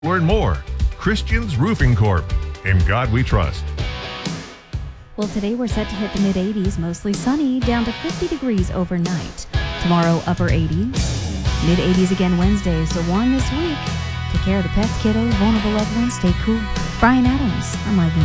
Learn more. Christians Roofing Corp. In God we trust. Well, today we're set to hit the mid-80s, mostly sunny, down to 50 degrees overnight. Tomorrow, upper 80s. Mid-80s again Wednesday, so warm this week. Take care of the pets, kiddos, vulnerable loved ones. Stay cool. Brian Adams, I'm Live